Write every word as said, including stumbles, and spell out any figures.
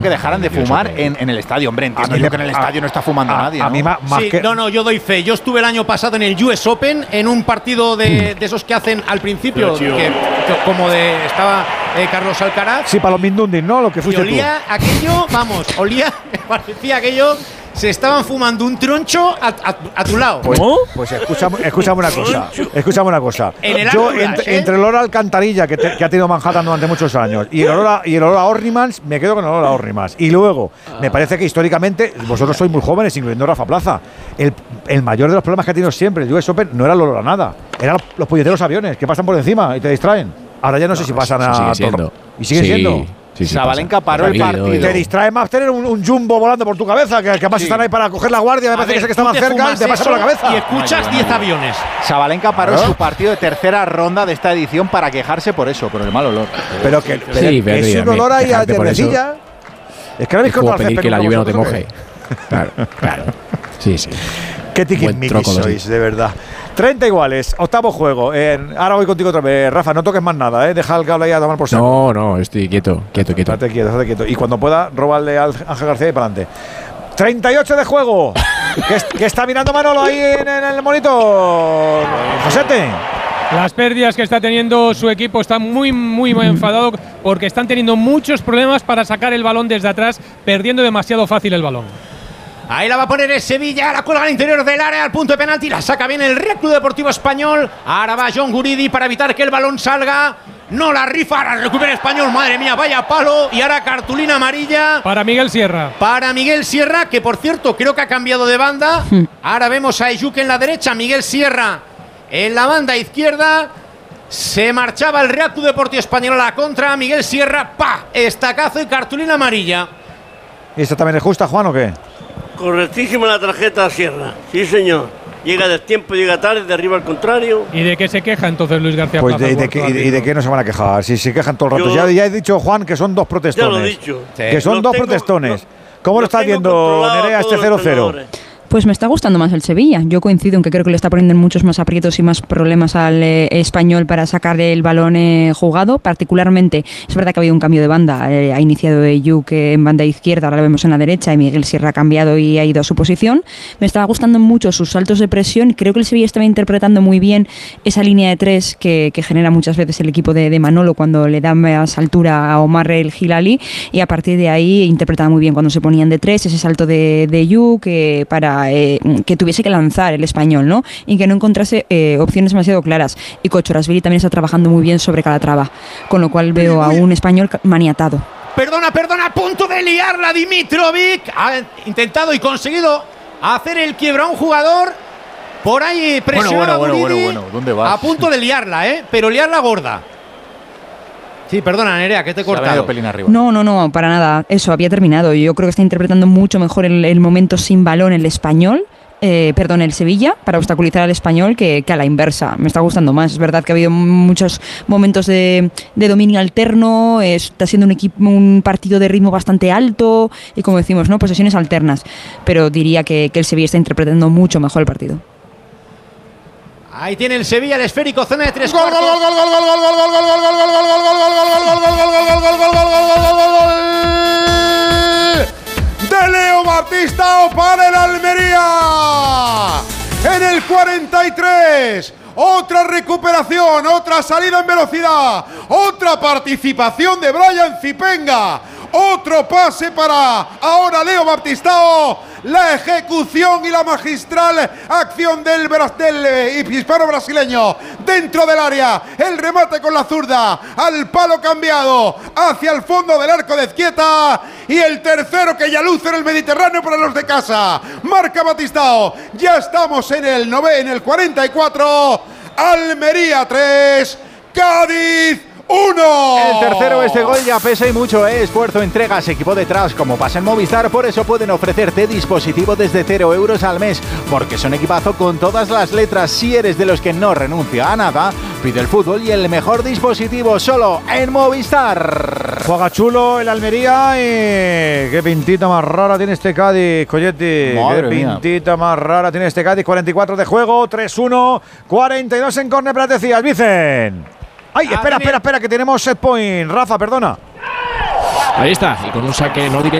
que dejaran de fumar en, en el estadio. Hombre, entiendo yo que en el estadio a, no está fumando a, nadie, a ¿no? mí más, más sí, que… no, no, yo doy fe. Yo estuve el año pasado en el U S Open en un partido de, de esos que hacen al principio, que, que, como de estaba eh, Carlos Alcaraz. Sí, para los Mindundis, ¿no? Lo que fuiste y olía tú. aquello, vamos, olía, parecía aquello… Se estaban fumando un troncho a, a, a tu lado. Pues, pues escúchame, escúchame una cosa. Escúchame una cosa. En el Yo, Atlas, entre, ¿eh? entre el olor a alcantarilla que, te, que ha tenido Manhattan durante muchos años y el olor a, y el olor a Orrimans, me quedo con el olor a Orrimans. Y luego, me parece que históricamente, vosotros sois muy jóvenes, incluyendo Rafa Plaza, el, el mayor de los problemas que ha tenido siempre el U S Open no era el olor a nada. Eran los puñeteros aviones que pasan por encima y te distraen. Ahora ya no, no sé si pasan a… Sigue siendo. ¿Y sigue sí. siendo? Sí, sí, Sabalenka paró el partido. Te distrae más tener un, un jumbo volando por tu cabeza, que, que además sí. están ahí para coger la guardia, me parece ver, que, que estaban cerca y te pasa por la cabeza. Y escuchas diez aviones. Sabalenka paró ¿Claro? su partido de tercera ronda de esta edición para quejarse por eso, por el mal olor. Pero que pero sí, es, es un olor ahí a cervecilla. Es que no habéis contra el pedir que la lluvia no te moje. Claro, claro. Sí, sí. Qué tiquismiquis sois, de verdad. treinta iguales, octavo juego. Eh, ahora voy contigo otra vez. Rafa, no toques más nada, ¿eh? Deja el cable ahí a tomar por saco. No, no, estoy quieto, quieto, quieto. Estate quieto, estate quieto. Y cuando pueda, robarle al Ángel García y para adelante. treinta y ocho de juego. ¿Qué, ¿Qué está mirando Manolo ahí en, en el monitor? Josete. Las pérdidas que está teniendo su equipo, está muy, muy, muy enfadado porque están teniendo muchos problemas para sacar el balón desde atrás, perdiendo demasiado fácil el balón. Ahí la va a poner el Sevilla, la cuelga al interior del área, al punto de penalti, la saca bien el Real Club Deportivo Español. Ahora va John Guridi para evitar que el balón salga. No la rifa, ahora recupera Español, madre mía, vaya palo. Y ahora cartulina amarilla. Para Miguel Sierra. Para Miguel Sierra, que por cierto creo que ha cambiado de banda. Hmm. Ahora vemos a Eyuk en la derecha, Miguel Sierra en la banda izquierda. Se marchaba el Real Club Deportivo Español a la contra. Miguel Sierra, pa, estacazo y cartulina amarilla. ¿Y esta también es justa, Juan, o qué? Correctísima la tarjeta a Sierra, sí señor. Llega del tiempo, llega tarde, derriba al contrario. ¿Y de qué se queja entonces Luis García Pues Plaza? de, de, que, y, de, ¿Y de qué no se van a quejar? Si se quejan todo el rato. Yo, ya, ya he dicho, Juan, que son dos protestones. Ya lo he dicho. Sí. Que son lo dos tengo, protestones. Lo, ¿Cómo lo, lo estás viendo, Nerea, este cero cero? Pues me está gustando más el Sevilla. Yo coincido en que creo que le está poniendo muchos más aprietos y más problemas al eh, Español para sacar el balón eh, jugado. Particularmente, es verdad que ha habido un cambio de banda. Eh, ha iniciado Eyuk en banda izquierda, ahora lo vemos en la derecha, y Miguel Sierra ha cambiado y ha ido a su posición. Me estaba gustando mucho sus saltos de presión. Creo que el Sevilla estaba interpretando muy bien esa línea de tres que, que genera muchas veces el equipo de, de Manolo cuando le da más altura a Omar el Hilali, y a partir de ahí interpretaba muy bien cuando se ponían de tres, ese salto de, de Eyuk eh, para Eh, que tuviese que lanzar el Español, ¿no? Y que no encontrase eh, opciones demasiado claras. Y Kochorashvili también está trabajando muy bien sobre Calatrava, con lo cual veo a un Español maniatado. Perdona, perdona, a punto de liarla Dimitrovic. Ha intentado y conseguido hacer el quiebra a un jugador. Por ahí presiona bueno, bueno, Guridi, bueno, bueno, ¿dónde vas? A punto de liarla, ¿eh? Pero liarla gorda. Sí, perdona, Nerea, que te he cortado. No, no, no, para nada. Eso, había terminado. Yo creo que está interpretando mucho mejor el, el momento sin balón el Español, eh, perdón, el Sevilla, para obstaculizar al Español que, que a la inversa. Me está gustando más. Es verdad que ha habido muchos momentos de, de dominio alterno, eh, está siendo un, equipo, un partido de ritmo bastante alto y, como decimos, ¿no?, posesiones alternas. Pero diría que, que el Sevilla está interpretando mucho mejor el partido. Ahí tiene el Sevilla, el esférico, zona de tres gol, cuartos. Gol, gol, gol, gol, gol, gol, gol, gol, gol, gol, gol, gol, gol, gol, gol, de Leo Baptista para el Almería. En el cuarenta y tres. Otra recuperación, otra salida en velocidad, otra participación de Brian Zipenga, otro pase para ahora Leo Baptistao, la ejecución y la magistral acción del, del hispano brasileño dentro del área, el remate con la zurda al palo cambiado hacia el fondo del arco de Ezquieta, y el tercero que ya luce en el Mediterráneo para los de casa, marca Baptistao. Ya estamos en el nove, en el cuarenta y cuatro. Almería tres, Cádiz uno. El tercero, este gol ya pesa y mucho, ¿eh? Esfuerzo, entregas, equipo detrás, como pasa en Movistar. Por eso pueden ofrecerte dispositivo desde cero euros al mes, porque son equipazo con todas las letras. Si eres de los que no renuncia a nada, pide el fútbol y el mejor dispositivo solo en Movistar. Juega chulo el Almería y qué pintita más rara tiene este Cádiz, Colleti. Qué pintita mía. más rara tiene este Cádiz. cuarenta y cuatro de juego, tres uno, cuarenta y dos en córner, pero decías, Vicen. Ay, espera, espera, espera, que tenemos set point. Rafa, perdona. Ahí está, y con un saque no directo.